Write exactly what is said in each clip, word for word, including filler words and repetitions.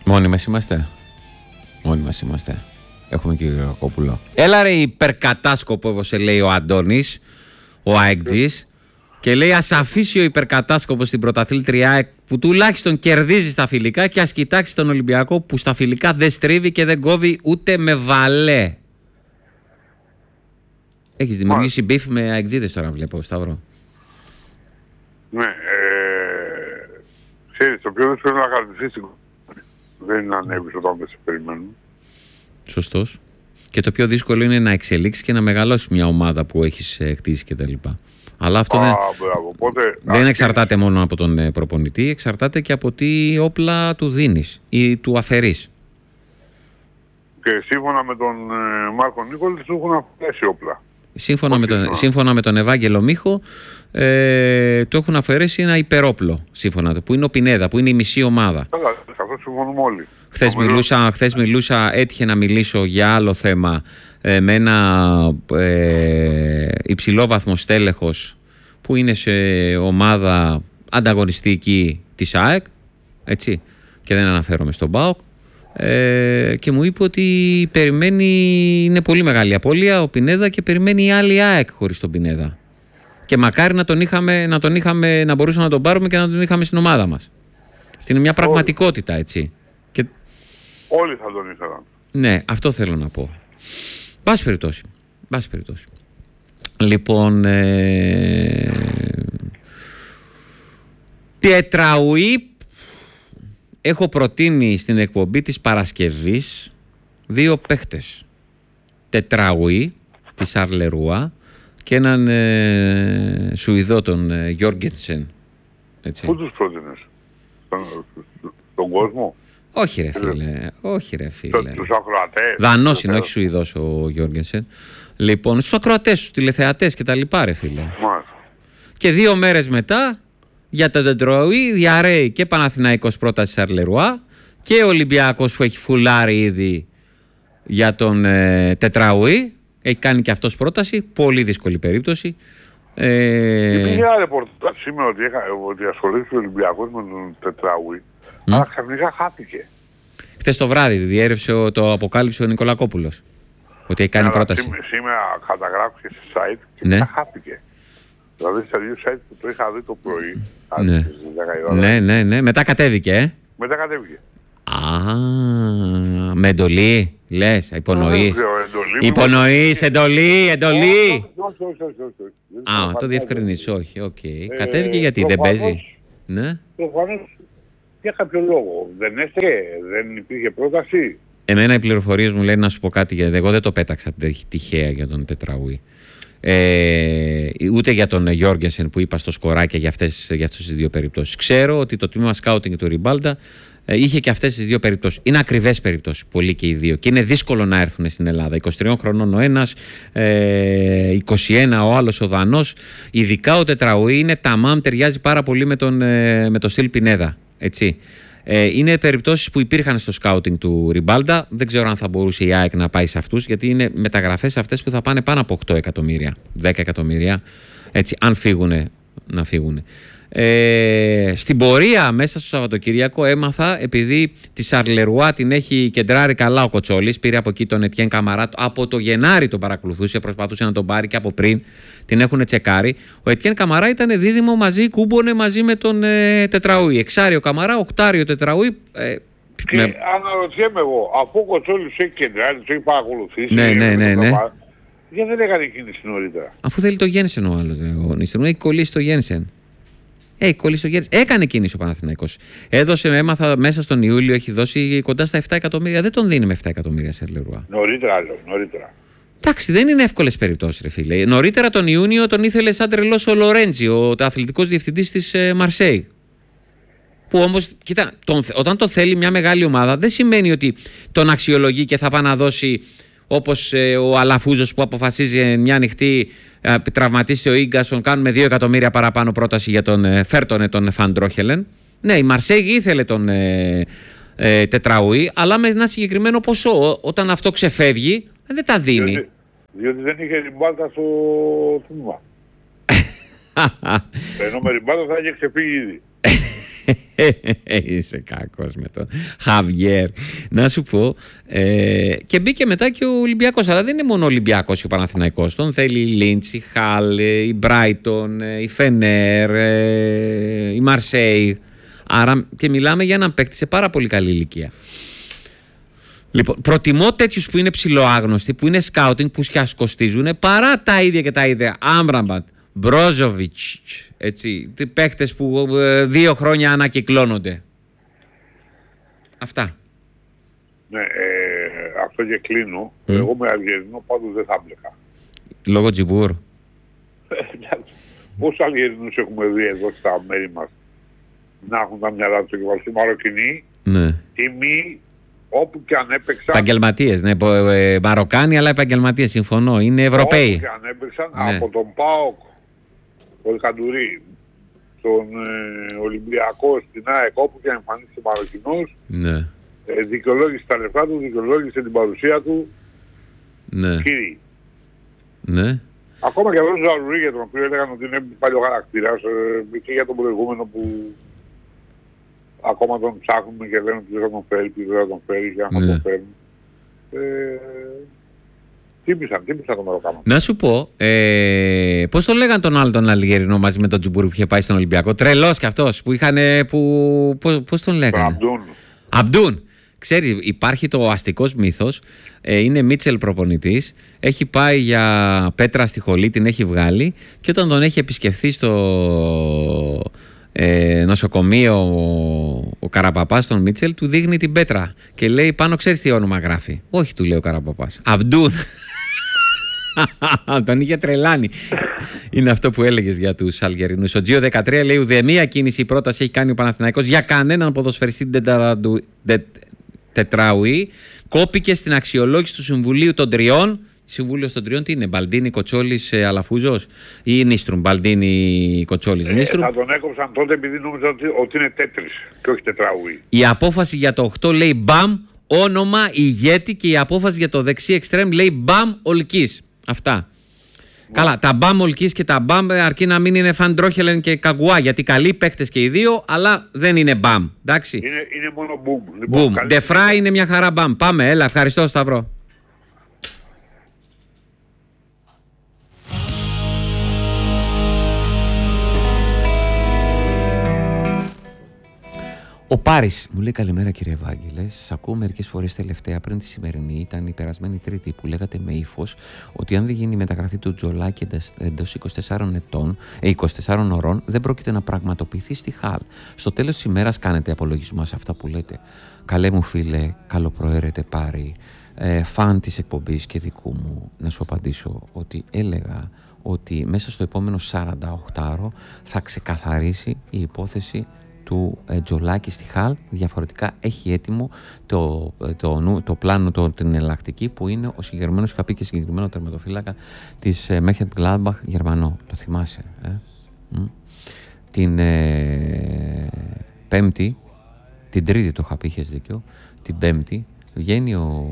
Μόνοι μας είμαστε. Μόνοι μας είμαστε. Έχουμε και Γεωργακόπουλο. Έλα ρε υπερκατάσκοπο, όπως σε λέει ο Αντώνης, ο ΑΕΚΤΖΙς, και λέει ας αφήσει ο υπερκατάσκοπος στην πρωταθλήτρια ΑΕΚ που τουλάχιστον κερδίζει στα φιλικά και ας κοιτάξει τον Ολυμπιακό που στα φιλικά δεν στρίβει και δεν κόβει ούτε με βαλέ. Έχεις δημιουργήσει μπιφ με ΑΕΚΤΖΙδες τώρα, βλέπω, Σταύρο. Ναι, ε, ξέρεις, το πιο δύσκολο είναι να κρατηθείς στην κόρη. Δεν είναι να ανέβεις όταν δεν σε περιμένουν. Σωστός. Και το πιο δύσκολο είναι να εξελίξεις και να μεγαλώσεις μια ομάδα που έχεις ε, χτίσει κτλ. Αλλά αυτό Α, δεν, μπράβο. Οπότε, δεν α, εξαρτάται μόνο από τον ε, προπονητή, εξαρτάται και από τι όπλα του δίνεις ή του αφαιρείς. Και σύμφωνα με τον ε, Μάρκο Νίκολης του έχουν αφαιρέσει όπλα. Σύμφωνα με, τον, σύμφωνα με τον Ευάγγελο Μίχο, ε, του έχουν αφαιρέσει ένα υπερόπλο, σύμφωνα του, που είναι ο Πινέδα, που είναι η μισή ομάδα. Καλά, αυτό συμφωνούμε όλοι. Χθες μιλούσα, χθες μιλούσα, έτυχε να μιλήσω για άλλο θέμα ε, με ένα ε, υψηλόβαθμο στέλεχος που είναι σε ομάδα ανταγωνιστική της ΑΕΚ, έτσι, και δεν αναφέρομαι στον ΠΑΟΚ, ε, και μου είπε ότι περιμένει, είναι πολύ μεγάλη απώλεια ο Πινέδα και περιμένει η άλλη ΑΕΚ χωρίς τον Πινέδα. Και μακάρι να τον είχαμε, να τον είχαμε, να μπορούσαμε να τον πάρουμε και να τον είχαμε στην ομάδα μας. Αυτή είναι μια πραγματικότητα, έτσι. Και... όλοι θα τον ήθελαν. Ναι, αυτό θέλω να πω. Πάση περιπτώσει. Πάση περιπτώσει. Λοιπόν, ε... Τετραουή, έχω προτείνει στην εκπομπή της Παρασκευής δύο παίχτες. Τετραουή της Αρλερουά και έναν ε, Σουηδό, τον ε, Γιόργενσεν. Πού τους πρότεινες? Στον, στον κόσμο? Όχι ρε φίλε, όχι ρε φίλε. Τους ακροατές. Δανός είναι, όχι Σουηδός ο Γιόργενσεν. Λοιπόν, στους ακροατές, στους τηλεθεατές και τα λοιπά ρε φίλε. Μάλιστα. Και δύο μέρες μετά, για τον Τετραουή, διαρρέει και Παναθηναϊκός πρόταση της Αρλερουά και ο Ολυμπιακός που έχει φουλάρει ήδη για τον ε, Τετραουή. Έχει κάνει και αυτός πρόταση, πολύ δύσκολη περίπτωση. Ε... Υπήρχε ένα ρεπορτάζ σήμερα ότι, ότι ασχολήθηκε ο Ολυμπιακός με τον Τετραουή, mm. αλλά ξαφνικά χάθηκε. Χθες το βράδυ διέρευσε, το αποκάλυψε ο Νικολακόπουλος. Ότι έχει κάνει αλλά πρόταση. Σήμερα, σήμερα καταγράφηκε σε site και ναι. χάθηκε. Δηλαδή στα δύο site που το είχα δει το πρωί. Ναι. ναι, ναι, ναι. Μετά κατέβηκε, ε. Μετά κατέβηκε. Α, με εντολή, λες, υπονοείς. Εντολή, υπονοείς, εντολή, εντολή. Όχι, όχι, όχι, όχι. Α, το διευκρινίσεις, όχι, οκ. Okay. Ε, κατέβηκε γιατί δεν παίζει. Ναι. Προφανώς για κάποιο λόγο. Δεν έστρε, δεν υπήρχε πρόταση. Εμένα οι πληροφορίες μου λένε να σου πω κάτι, γιατί εγώ δεν το πέταξα τυχαία για τον Τετραουή. Ε, ούτε για τον Γιόργενσεν που είπα στο σκοράκι για αυτές, για αυτές τις δύο περιπτώσεις. Ξέρω ότι το τμήμα σκάουτινγκ του Ριμπάλντα ε, είχε και αυτές τις δύο περιπτώσεις. Είναι ακριβές περιπτώσεις, πολύ και οι δύο. Και είναι δύσκολο να έρθουν στην Ελλάδα. είκοσι τριών χρονών ο ένας, ε, είκοσι ένα ο άλλος ο Δανός. Ειδικά ο Τετραουή είναι ταμάμ, ταιριάζει πάρα πολύ με τον, ε, με το στυλ Πινέδα. Έτσι. Ε, είναι περιπτώσεις που υπήρχαν στο σκάουτινγκ του Ριμπάλντα. Δεν ξέρω αν θα μπορούσε η ΑΕΚ να πάει σε αυτούς, γιατί είναι μεταγραφές αυτές που θα πάνε πάνω από οκτώ εκατομμύρια, δέκα εκατομμύρια. Έτσι, αν φύγουν, να φύγουν. Ε, στην πορεία, μέσα στο Σαββατοκύριακο, έμαθα, επειδή τη Σαρλερουά την έχει κεντράρει καλά ο Κοτσόλης, πήρε από εκεί τον Ετιέν Καμαρά, από το Γενάρη τον παρακολουθούσε, προσπαθούσε να τον πάρει και από πριν, την έχουν τσεκάρει. Ο Ετιέν Καμαρά ήταν δίδυμο μαζί, κούμπονε μαζί με τον ε, Τετραουή. Εξάριο Καμαρά, οχτάριο Τετραουή. Ε, και με... αναρωτιέμαι εγώ, αφού ο Κοτσόλης έχει κεντράρει, του έχει παρακολουθήσει. Ναι, ναι, ναι. ναι. Γιατί δεν έκανε κίνηση νωρίτερα? Αφού θέλει το Γένσεν ο άλλος, ο Νίστρου, έχει κολλήσει το Γένσεν. Έχει κολλήσει το Γένσεν. Έκανε κίνηση ο Παναθηναϊκός. Έδωσε, έμαθα μέσα στον Ιούλιο, έχει δώσει κοντά στα επτά εκατομμύρια. Δεν τον δίνει με επτά εκατομμύρια σε Λερουά. Νωρίτερα, λέω, νωρίτερα. Εντάξει, δεν είναι εύκολες περιπτώσεις, ρε φίλε. Νωρίτερα τον Ιούνιο τον ήθελε σαν τρελός ο Λορέντζι, ο αθλητικός διευθυντής της ε, Μαρσέη. Που όμως, κοίτα, τον, όταν το θέλει μια μεγάλη ομάδα, δεν σημαίνει ότι τον αξιολογεί και θα πάει να δώσει, όπως ε, ο Αλαφούζος που αποφασίζει μια νυχτή, ε, τραυματίσει ο Ίγκασον, κάνουμε δύο εκατομμύρια παραπάνω πρόταση για τον ε, Φέρτονε, τον Φαντρόχελεν. Ναι, η Μαρσέη ήθελε τον ε, ε, Τετραουή, αλλά με ένα συγκεκριμένο ποσό. Όταν αυτό ξεφεύγει, δεν τα δίνει. Διότι, διότι δεν είχε ριμπάλτα στο τμήμα. Ενώ με ριμπάλτα θα είχε ξεφύγει ήδη. Είσαι κακός με τον Χαβιέρ. Να σου πω. Ε, και μπήκε μετά και ο Ολυμπιακός. Αλλά δεν είναι μόνο ο Ολυμπιακός και ο Παναθηναϊκός. Τον θέλει η Λίντς, η Χαλ, η Μπράιτον, η Φενέρ, η Μαρσέη. Άρα και μιλάμε για έναν παίκτη σε πάρα πολύ καλή ηλικία. Λοιπόν, προτιμώ τέτοιους που είναι ψιλοάγνωστοι, που είναι σκάουτινγκ, που σκιασκοστίζουν, παρά τα ίδια και τα ίδια. Άμραμπατ, Μπρόζοβιτς, έτσι, παίχτες που ε, δύο χρόνια ανακυκλώνονται. Αυτά. Ναι, ε, αυτό και κλείνω. Mm. Εγώ με Αλγερινό πάντως δεν θα μπλεκά. Λόγω Τζιμπούρ. Πόσους Αλγερινούς έχουμε δει εδώ στα μέρη μας να έχουν τα μυαλά τους και Μαροκινοί, ναι. Τιμοί, όπου και αν έπαιξαν. Επαγγελματίες, ναι, ε, Μαροκάνοι, αλλά επαγγελματίες, συμφωνώ. Είναι Ευρωπαίοι. Όπου και αν έπαιξαν, ναι. Από τον ΠΑΟΚ, τον Καντουρί, τον ε, Ολυμπιακό, στην ΑΕΚ, όπου και αν εμφανίστηκε Μαροκινός, ναι. ε, δικαιολόγησε τα λεφτά του, δικαιολόγησε την παρουσία του. Ναι. Κύριοι. Ναι. Ακόμα και αυτόν τον Ζαρουρί, για τον οποίο έλεγαν ότι είναι παλιό χαρακτήρας, ε, και για τον προηγούμενο που ακόμα τον ψάχνουμε και λένε ότι δεν θα τον φέρει, ότι δεν θα τον φέρει και αν θα ναι. τον φέρουν. Ε, τίμησαν, τίμησαν τον Μαροκάνο. Να σου πω, ε, πώς το λέγαν τον άλλο τον Αλγερινό μαζί με τον Τζιμπούρου που είχε πάει στον Ολυμπιακό. Τρελός κι αυτός που είχαν. Που, πώς, πώς τον λέγανε. Αμπτούν. Αμπτούν. Ξέρει, υπάρχει το αστικός μύθος. Ε, είναι Μίτσελ προπονητής. Έχει πάει για πέτρα στη Χολή, την έχει βγάλει. Και όταν τον έχει επισκεφθεί στο ε, νοσοκομείο ο, ο Καραπαπάς, τον Μίτσελ, του δείχνει την πέτρα. Και λέει πάνω, ξέρεις τι όνομα γράφει. Όχι, του λέει ο Καραπαπάς. Αμπτούν. Τον είχε τρελάνει. Είναι αυτό που έλεγες για τους Αλγερινούς. Ο Τζίο δεκατρία λέει: ουδέμια κίνηση η πρόταση έχει κάνει ο Παναθηναϊκός για κανέναν ποδοσφαιριστή τετράουι. Κόπηκε στην αξιολόγηση του Συμβουλίου των Τριών. Συμβούλιο των Τριών τι είναι, Μπαλντίνη, Κοτσόλης, Αλαφούζος ή Νίστρουμ, Μπαλντίνη, Κοτσόλης, Νίστρουμ. Ε, θα τον έκοψαν τότε επειδή νόμιζαν ότι, ότι είναι τέτρις και όχι τετράουι. Η απόφαση για το οκτώ λέει μπαμ, όνομα, ηγέτη, και η απόφαση για το δεξί εξτρέμ λέει μπαμ, Ολκής. Αυτά. Mm. Καλά, τα μπαμ Ολκής και τα μπαμ αρκεί να μην είναι Φαντρόχελεν και Καγκουά, γιατί καλοί παίκτες και οι δύο, αλλά δεν είναι μπαμ. Εντάξει. Είναι, είναι μόνο μπουμ. Μπουμ. Ντεφρά είναι μια χαρά μπαμ. Πάμε, έλα, ευχαριστώ Σταυρό. Ο Πάρης μου λέει: καλημέρα κύριε Ευάγγελε. Σας ακούω μερικές φορές τελευταία, πριν τη σημερινή, ήταν η περασμένη Τρίτη, που λέγατε με ύφος ότι αν δεν γίνει η μεταγραφή του Τζολάκη εντός είκοσι τεσσάρων ετών, ε, είκοσι τεσσάρων ωρών, δεν πρόκειται να πραγματοποιηθεί στη Χαλ. Στο τέλος της ημέρας κάνετε απολογισμό σε αυτά που λέτε. Καλέ μου φίλε, καλοπροαίρετε Πάρη, ε, φαν της εκπομπής και δικού μου, να σου απαντήσω ότι έλεγα ότι μέσα στο επόμενο σαρανταοκτάωρο θα ξεκαθαρίσει η υπόθεση του ε, Τζολάκη στη Χαλ. Διαφορετικά έχει έτοιμο το, το, το πλάνο, το, την εναλλακτική, που είναι ο συγκεκριμένος, είχα πει και συγκεκριμένο τερματοφύλακα της ε, Μέχετ Γκλάντμπαχ, Γερμανό. Το θυμάσαι. Ε? Mm. Την ε, Πέμπτη, την Τρίτη το είχα πει, είχες δίκιο, την Πέμπτη βγαίνει ο,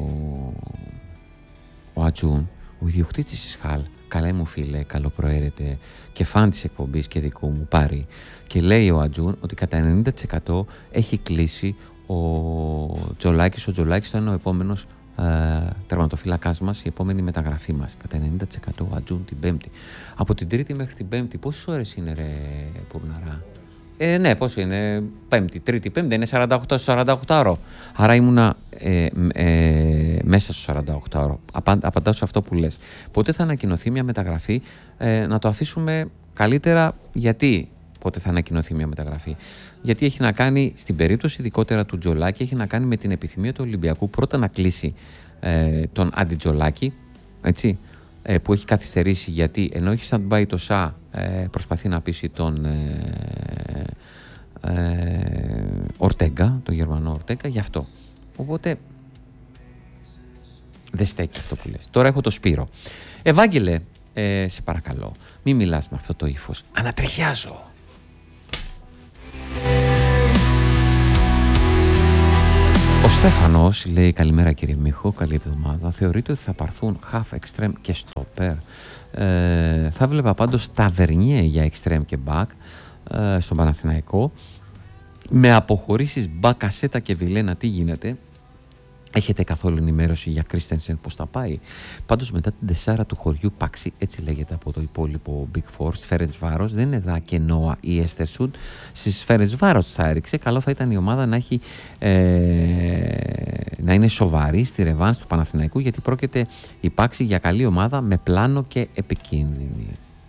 ο Ατζούν, ο ιδιοκτήτης της Χαλ. Καλέ μου φίλε, καλοπροαίρετε και φαν της εκπομπής και δικού μου Πάρη, και λέει ο Ατζούν ότι κατά ενενήντα τοις εκατό έχει κλείσει ο Τζολάκης. Ο Τζολάκης θα είναι ο επόμενος ε, τερματοφύλακάς μας, η επόμενη μεταγραφή μας. Κατά ενενήντα τοις εκατό ο Ατζούν την Πέμπτη. Από την Τρίτη μέχρι την Πέμπτη, πόσες ώρες είναι ρε Πουρναρά? Ε, ναι, πόσο είναι, Πέμπτη, Τρίτη, Πέμπτη, είναι σαράντα οκτώ σαράντα οκτώ ώρο. Άρα ήμουνα ε, ε, μέσα στο σαράντα οκτώ ώρο. Απα, απαντάω σε αυτό που λες. Πότε θα ανακοινωθεί μια μεταγραφή? Ε, να το αφήσουμε καλύτερα. Γιατί πότε θα ανακοινωθεί μια μεταγραφή? Γιατί έχει να κάνει, στην περίπτωση ειδικότερα του Τζολάκη, έχει να κάνει με την επιθυμία του Ολυμπιακού πρώτα να κλείσει ε, τον Αντιτζολάκη, έτσι, ε, που έχει καθυστερήσει, γιατί ενώ έχει stand-by το ΣΑ, ε, προσπαθεί να πείσει τον ε, ε, Ορτέγκα, τον Γερμανό Ορτέγκα, γι' αυτό. Οπότε δεν στέκει αυτό που λες. Τώρα έχω το Σπύρο. Ευάγγελε, ε, σε παρακαλώ, μην μιλάς με αυτό το ύφος. Ανατριχιάζω. Ο Στέφανος λέει: καλημέρα κύριε Μίχο, καλή εβδομάδα. Θεωρείτε ότι θα πάρθουν half, extreme και stopper? Ε, θα βλέπα πάντως Ταβερνιέ για extreme και back ε, στον Παναθηναϊκό. Με αποχωρήσεις Μπακασέτα και Βιλένα, τι γίνεται? Έχετε καθόλου ενημέρωση για Κρίστενσεν πώς θα πάει? Πάντως μετά την τεσσάρα του χωριού Παξί, έτσι λέγεται από το υπόλοιπο Big Four, στις Φέρεντσβάρος, δεν είναι δά και Νόα ή Έστερσουντ, στις Φέρεντσβάρος θα έριξε. Καλό θα ήταν η ομάδα να, έχει, ε, να είναι σοβαρή στη ρεβάνς του Παναθηναϊκού, γιατί πρόκειται η Παξί για καλή ομάδα με πλάνο και επικίνδυνη.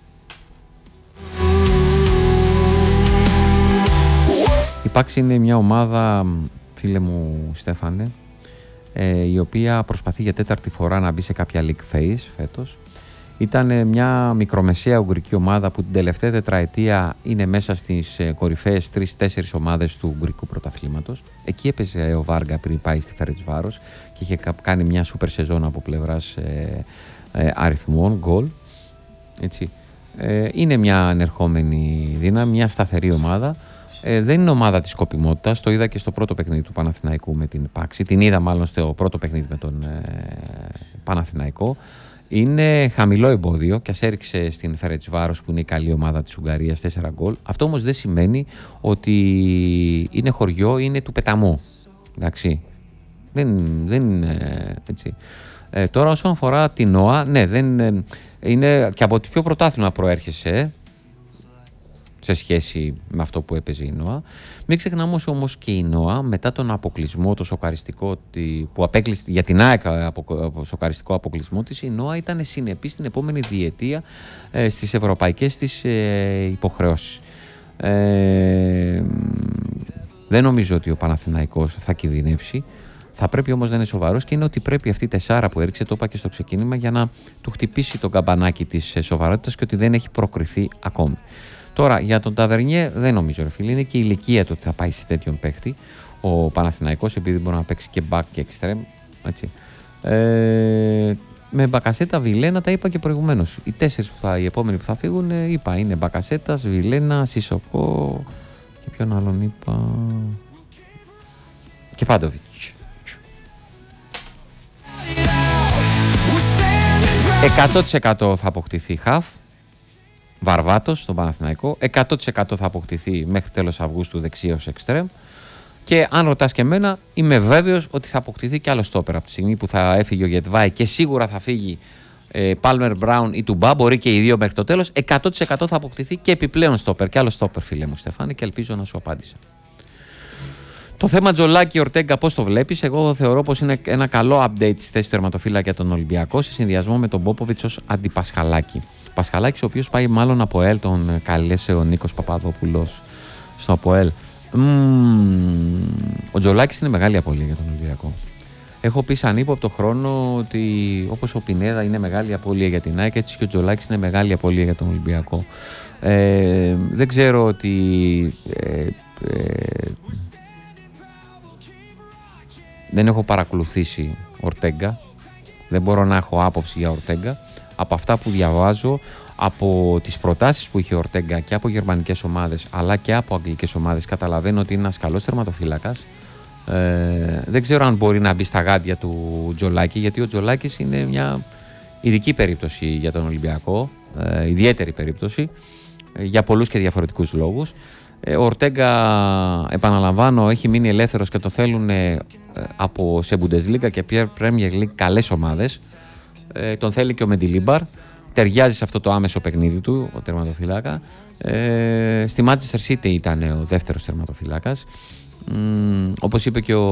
Η Παξί είναι μια ομάδα, φίλε μου Στέφανε, η οποία προσπαθεί για τέταρτη φορά να μπει σε κάποια league phase φέτος. Ήταν μια μικρομεσαία ουγγρική ομάδα που την τελευταία τετραετία είναι μέσα στις κορυφαίες τρεις-τέσσερις ομάδες του ουγγρικού πρωταθλήματος. Εκεί έπαιζε ο Βάργα πριν πάει στη Φερεντσβάρος και είχε κάνει μια σούπερ σεζόν από πλευράς ε, ε, αριθμών, γκολ. Έτσι. Ε, είναι μια ανερχόμενη δύναμη, μια σταθερή ομάδα. Ε, δεν είναι ομάδα της σκοπιμότητας. Το είδα και στο πρώτο παιχνίδι του Παναθηναϊκού με την Παξί. Την είδα μάλλον στο πρώτο παιχνίδι με τον ε, Παναθηναϊκό. Είναι χαμηλό εμπόδιο και ας έριξε στην Φερεντσβάρος, που είναι η καλή ομάδα της Ουγγαρίας, τέσσερα γκολ. Αυτό όμως δεν σημαίνει ότι είναι χωριό, είναι του πεταμού. Εντάξει. Δεν, δεν είναι έτσι. Ε, τώρα όσον αφορά την Νόα, ναι, δεν, ε, είναι και από το πιο πρωτάθλημα προέρχεσαι σε σχέση με αυτό που έπαιζε η Νόα. Μην ξεχνάμε όμως και η Νόα, μετά τον αποκλεισμό, το σοκαριστικό που απέκλεισε για την ΑΕΚ, σοκαριστικό αποκλεισμό της, η Νόα ήταν συνεπής στην επόμενη διετία ε, στις ευρωπαϊκές της ε, υποχρεώσεις. Ε, δεν νομίζω ότι ο Παναθηναϊκός θα κινδυνεύσει. Θα πρέπει όμως να είναι σοβαρός, και είναι ότι πρέπει αυτή η τεσσάρα που έριξε, το είπα και στο ξεκίνημα, για να του χτυπήσει το καμπανάκι της σοβαρότητας και ότι δεν έχει προκριθεί ακόμη. Τώρα για τον Ταβερνιέ δεν νομίζω, ρε φίλε, είναι και η ηλικία του ότι θα πάει σε τέτοιον παίχτη ο Παναθηναϊκός, επειδή μπορεί να παίξει και back και extreme. Έτσι. Ε, με Μπακασέτα, Βιλένα, τα είπα και προηγουμένως. Οι τέσσερις που θα, οι επόμενοι που θα φύγουν, είπα, είναι Μπακασέτας, Βιλένα, Σισοκό και ποιον άλλον είπα. Και Πάντοβιτς. εκατό τοις εκατό θα αποκτηθεί χαφ. Βαρβάτος στον Παναθηναϊκό, εκατό τοις εκατό θα αποκτηθεί μέχρι τέλος Αυγούστου δεξί ως εξτρέμ, και αν ρωτάς και εμένα, είμαι βέβαιος ότι θα αποκτηθεί και άλλο στόπερ από τη στιγμή που θα έφυγε ο Γετβάη, και σίγουρα θα φύγει Πάλμερ, Μπράουν ή Τουμπά, μπορεί και οι δύο μέχρι το τέλος. εκατό τοις εκατό θα αποκτηθεί και επιπλέον στόπερ, και άλλο στόπερ, φίλε μου Στεφάνη, και ελπίζω να σου απάντησα. Το θέμα Τζολάκη Ορτέγκα, πώς το βλέπεις? Εγώ θεωρώ πως είναι ένα καλό update στη θέση του τερματοφύλακα για τον Ολυμπιακό, σε συνδυασμό με τον Πόποβιτς ως αντιπασχαλάκη. Πασχαλάκης, ο οποίος πάει μάλλον από ΕΛ, τον καλέσε ο Νίκος Παπαδόπουλος στο ΑΠΟΕΛ. Mm, ο Τζολάκης είναι μεγάλη απώλεια για τον Ολυμπιακό. Έχω πει σαν ύποπτο χρόνο ότι όπως ο Πινέδα είναι μεγάλη απώλεια για την ΑΕΚ, έτσι και ο Τζολάκης είναι μεγάλη απώλεια για τον Ολυμπιακό. Ε, δεν ξέρω ότι ε, ε, δεν έχω παρακολουθήσει Ορτέγκα, δεν μπορώ να έχω άποψη για Ορτέγκα. Από αυτά που διαβάζω, από τις προτάσεις που είχε ο Ορτέγκα και από γερμανικές ομάδες αλλά και από αγγλικές ομάδες, καταλαβαίνω ότι είναι ένας καλός τερματοφύλακας. Ε, δεν ξέρω αν μπορεί να μπει στα γάντια του Τζολάκη, γιατί ο Τζολάκης είναι μια ειδική περίπτωση για τον Ολυμπιακό, ε, ιδιαίτερη περίπτωση, ε, για πολλούς και διαφορετικούς λόγους. Ε, ο Ορτέγκα, επαναλαμβάνω, έχει μείνει ελεύθερος και το θέλουν ε, από σε Bundesliga και Premier League καλές ομάδες. Ε, τον θέλει και ο Μεντιλίμπαρ. Ταιριάζει σε αυτό το άμεσο παιχνίδι του ο τερματοφυλάκα. Ε, στη Manchester City ήταν ο δεύτερος τερματοφυλάκας. Mm, όπως είπε και ο...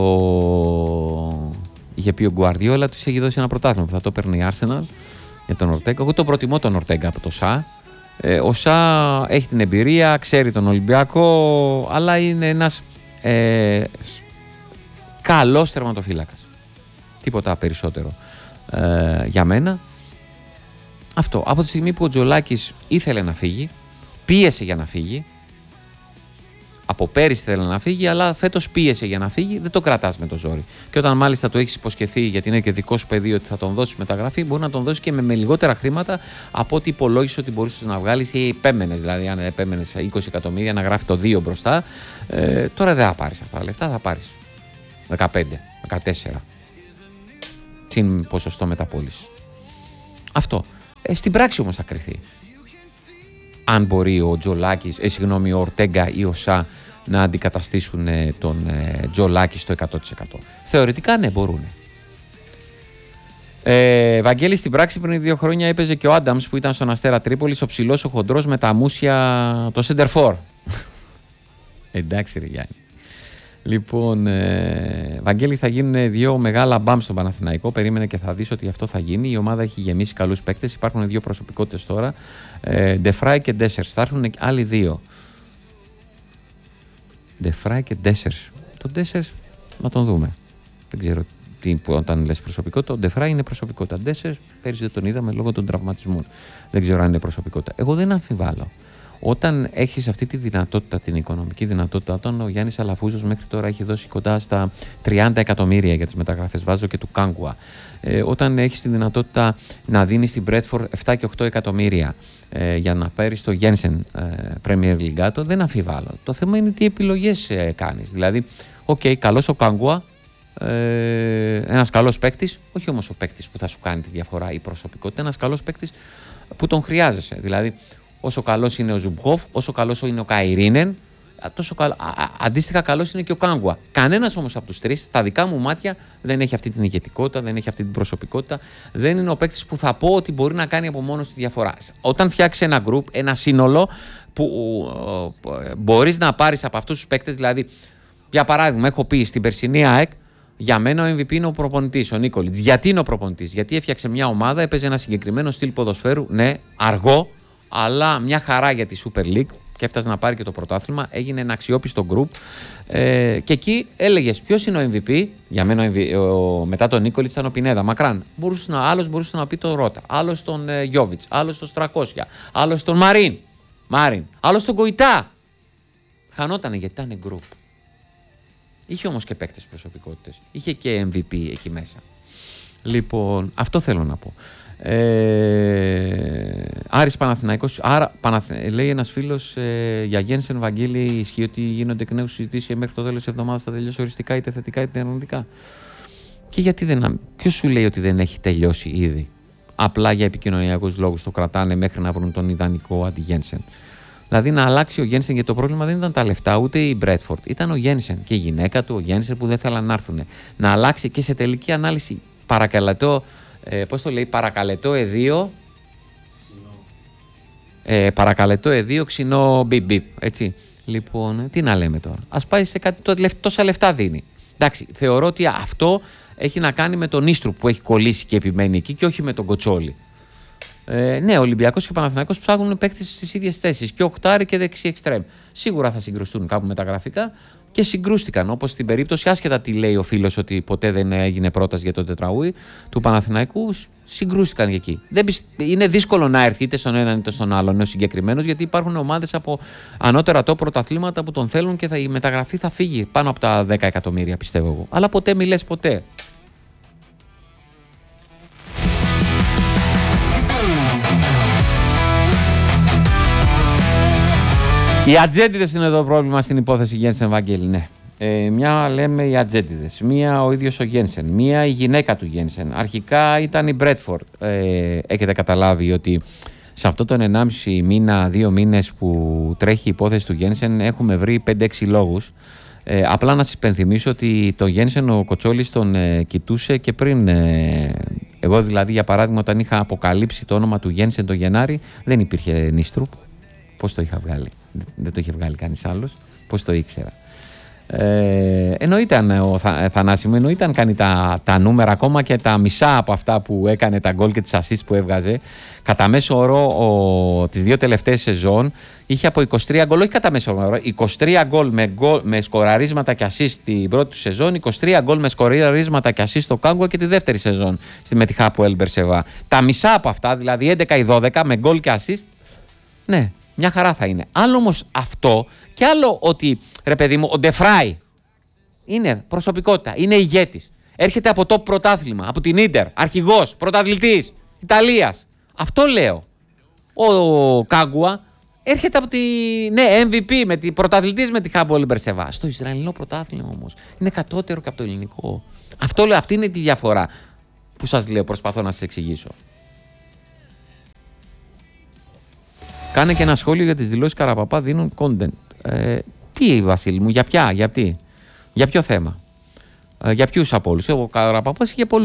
είχε πει ο Γκουαρδιόλα, του είχε δώσει ένα πρωτάθλημα που θα το παίρνει η Arsenal για τον Ορτέγκα. Εγώ τον προτιμώ τον Ορτέγκα από το Σα. Ε, ο Σα έχει την εμπειρία, ξέρει τον Ολυμπιακό, αλλά είναι ένας ε, καλός τερματοφύλακας. Τίποτα περισσότερο. Ε, για μένα αυτό. Από τη στιγμή που ο Τζολάκης ήθελε να φύγει, πίεσε για να φύγει, από πέρυσι ήθελε να φύγει, αλλά φέτος πίεσε για να φύγει, δεν το κρατάς με το ζόρι. Και όταν μάλιστα το έχεις υποσχεθεί, γιατί είναι και δικό σου παιδί, ότι θα τον δώσεις μεταγραφή, μπορεί να τον δώσεις και με, με λιγότερα χρήματα από ό,τι υπολόγισε ότι μπορούσες να βγάλεις, ή επέμενες, δηλαδή αν επέμενες είκοσι εκατομμύρια να γράφει το δύο μπροστά. Ε, τώρα δεν θα πάρεις αυτά τα λεφτά, θα πάρεις δεκαπέντε, δεκατέσσερα. Συν ποσοστό μεταπώληση. Αυτό. Ε, στην πράξη όμως θα κρυθεί. Αν μπορεί ο Τζολάκης, ε, συγγνώμη, ο Ορτέγκα ή ο Σα να αντικαταστήσουν τον Τζο Λάκη στο εκατό τοις εκατό. Θεωρητικά ναι, μπορούν. Ε, Βαγγέλη, στην πράξη πριν δύο χρόνια έπαιζε και ο Άνταμς που ήταν στον Αστέρα Τρίπολης, ο ψηλός, ο χοντρός με τα μουσια, το Σεντερφόρ. Εντάξει ρε Γιάννη. Λοιπόν, ε, Βαγγέλη, θα γίνουν δύο μεγάλα μπαμ στον Παναθηναϊκό. Περίμενε και θα δεις ότι αυτό θα γίνει. Η ομάδα έχει γεμίσει καλούς παίκτες. Υπάρχουν δύο προσωπικότητες τώρα. Ε, Ντεφράι και Ντέσσερς. Θα έρθουν άλλοι δύο. Ντεφράι και Ντέσσερς. Το Ντέσσερς να τον δούμε. Δεν ξέρω τι, όταν λες προσωπικότητα. Ο Ντεφράι είναι προσωπικότητα. Ντέσσερς πέρυσι δεν τον είδαμε λόγω των τραυματισμών. Δεν ξέρω αν είναι προσωπικότητα. Εγώ δεν αμφιβάλλω. Όταν έχεις αυτή τη δυνατότητα, την οικονομική δυνατότητα, όταν ο Γιάννης Αλαφούζος μέχρι τώρα έχει δώσει κοντά στα τριάντα εκατομμύρια για τις μεταγραφές, βάζω και του Κάγκουα, ε, όταν έχεις τη δυνατότητα να δίνεις στην Μπρέτφορντ επτά και οκτώ εκατομμύρια ε, για να πάρεις το Γένσεν ε, Premier League, δεν αμφιβάλλω. Το θέμα είναι τι επιλογές ε, κάνεις. Δηλαδή, οκ, okay, καλός ο Κάγκουα, ε, ένας καλός παίκτης, όχι όμως ο παίκτης που θα σου κάνει τη διαφορά η προσωπικότητα, ένας καλός παίκτης που τον χρειάζεσαι. Δηλαδή, όσο καλός είναι ο Ζουμπχόφ, όσο καλός είναι ο Καϊρίνεν, τόσο καλ... αντίστοιχα καλός είναι και ο Κάγκουα. Κανένας όμως από τους τρεις, στα δικά μου μάτια, δεν έχει αυτή την ηγετικότητα, δεν έχει αυτή την προσωπικότητα, δεν είναι ο παίκτης που θα πω ότι μπορεί να κάνει από μόνος τη διαφορά. Όταν φτιάξει ένα γκρουπ, ένα σύνολο που μπορείς να πάρεις από αυτούς τους παίκτες, δηλαδή, για παράδειγμα, έχω πει στην περσινή ΑΕΚ, για μένα ο εμ βι πι είναι ο προπονητής, ο Νίκολιτς. Γιατί είναι ο προπονητής? Γιατί έφτιαξε μια ομάδα, έπαιζε ένα συγκεκριμένο στυλ ποδοσφαίρου, ναι, αργό, αλλά μια χαρά για τη Super League και έφτασε να πάρει και το πρωτάθλημα. Έγινε ένα αξιόπιστο group ε, και εκεί έλεγες ποιος είναι ο εμ βι πι. Για μένα ο, ο, μετά τον Νίκολιτς ήταν ο Πινέδα, μακράν. Μπορούσε να, άλλος μπορούσε να πει τον Ρότα, άλλος τον ε, Γιόβιτς, άλλος τον Στρακόσια, άλλος τον Μαρίν, Μαρίν, άλλος τον Κοϊτά. Χανότανε γιατί ήταν group. Είχε όμως και παίκτες προσωπικότητες. Είχε και εμ βι πι εκεί μέσα. Λοιπόν, αυτό θέλω να πω. Ε, Άρης Παναθηναϊκός. Άρα, Παναθη... λέει ένας φίλος ε, για Γένσεν Βαγγέλη, ισχύει ότι γίνονται εκ νέου συζητήσεις και μέχρι το τέλος της εβδομάδας θα τελειώσει οριστικά, είτε θετικά είτε αρνητικά? Και γιατί δεν. Ποιος σου λέει ότι δεν έχει τελειώσει ήδη? Απλά για επικοινωνιακούς λόγους το κρατάνε μέχρι να βρουν τον ιδανικό αντι-Γένσεν. Δηλαδή να αλλάξει ο Γένσεν, γιατί το πρόβλημα δεν ήταν τα λεφτά ούτε η Μπρέτφορντ. Ήταν ο Γένσεν και η γυναίκα του, ο Γένσεν, που δεν θέλαν να έρθουν. Να αλλάξει και σε τελική ανάλυση, παρακαλετώ. Ε, πώς το λέει, παρακαλετώ εδίο ε, παρακαλετώ εδίο ξινό μπιπ μπιπ, έτσι. Λοιπόν, τι να λέμε τώρα, ας πάει σε κάτι, το, τόσα λεφτά δίνει. Εντάξει, θεωρώ ότι αυτό έχει να κάνει με τον Ίστρου που έχει κολλήσει και επιμένει εκεί και όχι με τον Κοτσόλη. Ε, ναι, ο Ολυμπιακός και ο Παναθηναϊκός ψάχνουν παίκτες στις ίδιες θέσεις, και οχτάρι και δεξί εξτρέμ. Σίγουρα θα συγκρουστούν κάπου με τα γραφικά και συγκρούστηκαν. Όπως στην περίπτωση, άσχετα τι λέει ο φίλος ότι ποτέ δεν έγινε πρόταση για το τετραούι του Παναθηναϊκού, συγκρούστηκαν και εκεί. Δεν πιστε... Είναι δύσκολο να έρθει είτε στον έναν είτε στον άλλον ο συγκεκριμένος, γιατί υπάρχουν ομάδες από ανώτερα top πρωταθλήματα που τον θέλουν και θα... η μεταγραφή θα φύγει πάνω από τα δέκα εκατομμύρια, πιστεύω εγώ. Αλλά ποτέ μη λες ποτέ. Οι ατζέντιδες είναι το πρόβλημα στην υπόθεση Γένσεν Βαγγέλη, ναι. Ε, μια λέμε οι ατζέντιδες, μία ο ίδιος ο Γένσεν, μία η γυναίκα του Γένσεν. Αρχικά ήταν η Μπρέτφορντ. Ε, έχετε καταλάβει ότι σε αυτό τον ενάμιση μήνα, δύο μήνες που τρέχει η υπόθεση του Γένσεν έχουμε βρει πέντε έξι λόγους. Ε, απλά να σας υπενθυμίσω ότι το Γένσεν ο Κοτσόλης τον ε, κοιτούσε και πριν. Ε, εγώ δηλαδή, για παράδειγμα, όταν είχα αποκαλύψει το όνομα του Γένσεν το Γενάρη, δεν υπήρχε Νίστρουπ. Πώς το είχα βγάλει? Δεν το είχε βγάλει κανείς άλλος. Πώς το ήξερα? Ε, εννοείται αν ο Θα, Θανάση μου, εννοείται αν κάνει τα, τα νούμερα, ακόμα και τα μισά από αυτά που έκανε, τα γκολ και τις ασίστ που έβγαζε. Κατά μέσο όρο ο, τις δύο τελευταίες σεζόν είχε από είκοσι τρία γκολ, όχι κατά μέσο όρο, είκοσι τρία γκολ με, γκολ, με σκοραρίσματα και ασίστ την πρώτη του σεζόν, είκοσι τρία γκολ με σκοραρίσματα και ασίστ στο Κάγκο και τη δεύτερη σεζόν στη Μετιχά που Ελμπερσεβά. Τα μισά από αυτά, δηλαδή έντεκα ή δώδεκα με γκολ και ασίστ, ναι. Μια χαρά θα είναι. Άλλο όμως αυτό και άλλο ότι, ρε παιδί μου, ο Ντεφράι είναι προσωπικότητα, είναι ηγέτης. Έρχεται από το πρωτάθλημα, από την Ίντερ, αρχηγός, πρωταθλητής Ιταλίας. Αυτό λέω. Ο Κάγκουα έρχεται από τη, ναι, εμ βι πι, με τη πρωταθλητής με τη Χάμπο Ολυμπερσεβά. Στο Ισραηλινό πρωτάθλημα όμως είναι κατώτερο και από το ελληνικό. Αυτό λέω, αυτή είναι τη διαφορά που σας λέω, προσπαθώ να σας εξηγήσω. Κάνε και ένα σχόλιο για τις δηλώσεις Καραπαπά, δίνουν content. Ε, Τι, Βασίλη μου, για ποια, για τι, για ποιο θέμα, ε, για ποιους από όλους? Ο Καραπαπάς είχε πολλούς.